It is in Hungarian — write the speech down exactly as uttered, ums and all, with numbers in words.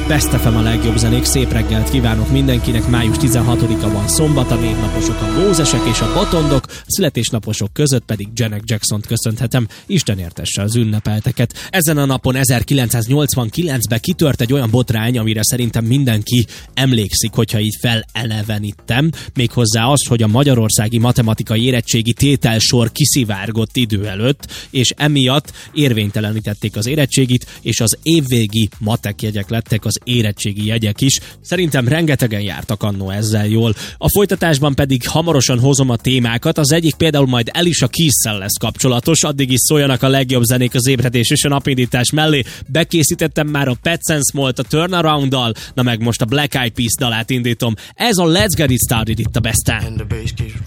Best ef em a legjobb zenék, szép reggelt kívánok mindenkinek, május tizenhatodika van szombat, a névnaposok a Mózesek és a Botondok, a születésnaposok között pedig Janet Jacksont köszönhetem, Isten értesse az ünnepelteket. Ezen a napon ezerkilencszáznyolcvankilencben kitört egy olyan botrány, amire szerintem mindenki emlékszik, hogyha így felelevenítem, méghozzá az, hogy a magyarországi matematikai érettségi tételsor kiszivárgott idő előtt, és emiatt érvénytelenítették az érettségit, és az évvégi matek jegyek lettek az érettségi jegyek is. Szerintem rengetegen jártak annó ezzel jól. A folytatásban pedig hamarosan hozom a témákat, az egyik például majd Alicia Keys-szel lesz kapcsolatos, addig is szóljanak a legjobb zenék az ébredés és a napindítás mellé. Bekészítettem már a Pet Sense Malt a Turnaround-dal, na meg most a Black Eyed Peas dalát indítom. Ez a Let's Get It Started itt a Best Time.